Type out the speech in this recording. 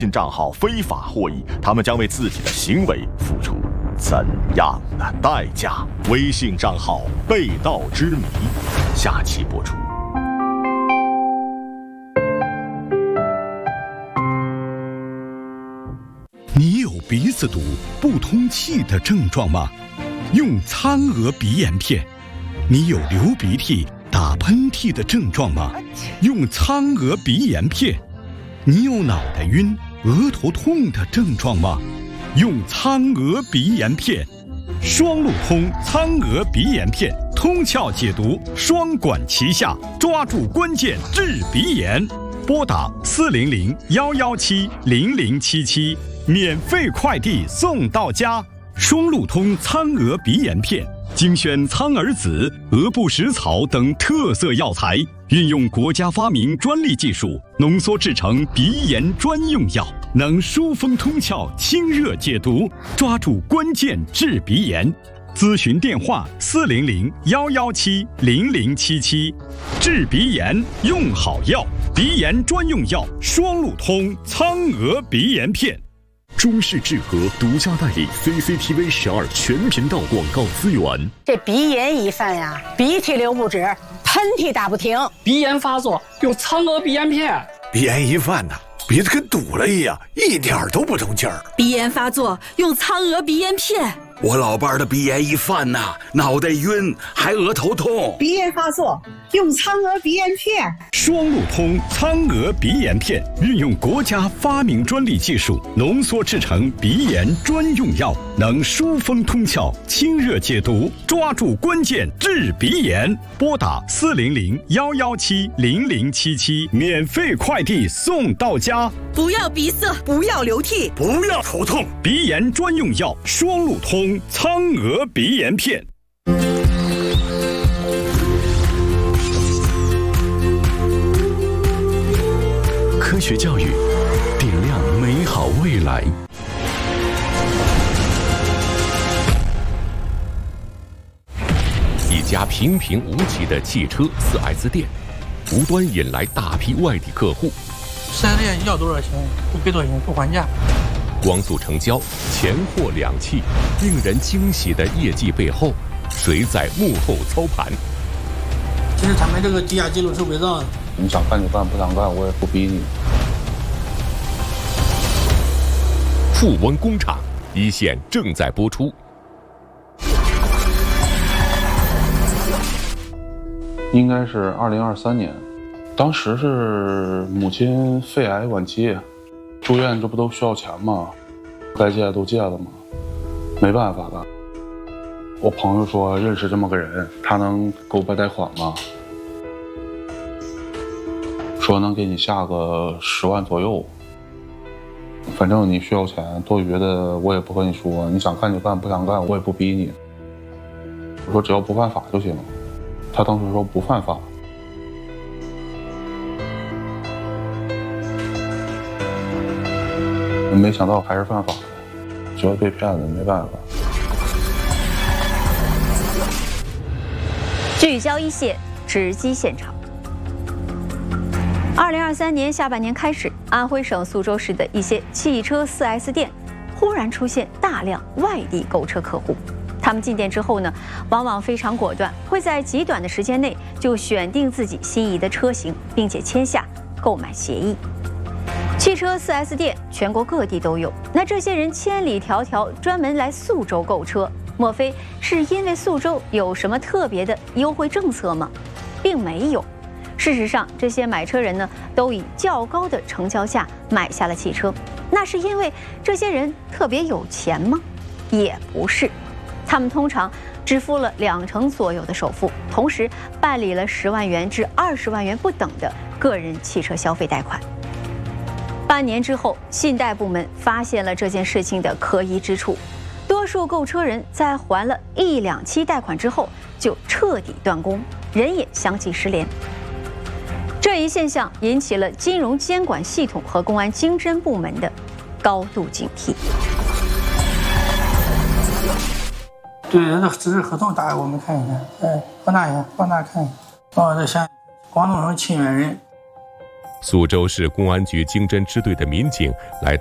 账号非法获益，他们将为自己的行为付出怎样的代价？微信账号被盗之谜，下期播出。 你有鼻子堵、不通气的症状吗？用苍娥鼻炎片。你有流鼻涕、打喷嚏的症状吗？用苍娥鼻炎片。你有脑袋晕、额头痛的症状吗？用苍娥鼻炎片。双路通苍娥鼻炎片，通窍解毒，双管齐下，抓住关键治鼻炎。拨打400-117-0077，免费快递送到家。双路通苍娥鼻炎片，精选苍耳子、鹅不食草等特色药材，运用国家发明专利技术，浓缩制成鼻炎专用药，能疏风通窍、清热解毒，抓住关键治鼻炎。咨询电话400-117-0077，治鼻炎用好药，鼻炎专用药双路通苍娥鼻炎片。 中视智和独家代理 CCTV12全频道广告资源。 这鼻炎一犯呀，鼻涕流不止，喷嚏打不停， 鼻炎发作用苍娥鼻炎片。 鼻炎一犯呢，鼻子跟堵了一样，一点都不通气儿。 鼻炎发作用苍娥鼻炎片。 我老伴儿的鼻炎一犯呐，脑袋晕，还额头痛。 鼻炎发作用苍娥鼻炎片。 双路通苍娥鼻炎片，运用国家发明专利技术，浓缩制成鼻炎专用药，能疏风通窍、清热解毒，抓住关键治鼻炎。拨打400-117-0077，免费快递送到家。 不要鼻塞，不要流涕， 不要头痛， 鼻炎专用药双路通苍娥鼻炎片。 科学教育，点亮美好未来。 一家平平无奇的汽车 4S 店，无端引来大批外地客户。 4S店要多少钱就给多少钱，不还价。 光速成交，钱货两讫，令人惊喜的业绩背后，谁在幕后操盘？ 其实他们这个地下记录是伪造的。 你想干就干，不想干我也不逼你。 富翁工厂一线正在播出。 应该是2023年，当时是母亲肺癌晚期，住院这不都需要钱吗？该借的都借了嘛，没办法了。我朋友说认识这么个人，他能给我办贷款吗？说能给你下个10万左右，反正你需要钱，多余的我也不和你说，你想干就干，不想干我也不逼你。我说只要不犯法就行。他当时说不犯法。没想到还是犯法的，只要被骗了没办法。 聚焦一线，直击现场。2023年下半年开始，安徽省宿州市的一些汽车 4S 店忽然出现大量外地购车客户。他们进店之后呢，往往非常果断，会在极短的时间内就选定自己心仪的车型，并且签下购买协议。汽车 4S 店全国各地都有，那这些人千里迢迢专门来宿州购车，莫非是因为宿州有什么特别的优惠政策吗？并没有。事实上，这些买车人呢，都以较高的成交价买下了汽车。那是因为这些人特别有钱吗？也不是。他们通常支付了20%左右的首付，同时办理了10万元至20万元不等的个人汽车消费贷款。半年之后，信贷部门发现了这件事情的可疑之处，多数购车人在还了1、2期贷款之后就彻底断供，人也相继失联。这一现象引起了金融监管系统和公安经侦部门的高度警惕。 对，这纸质合同打给我们看一下，放大一下，放大看一下。哦，这像广东省清远人苏州市公安局经侦支队的民警来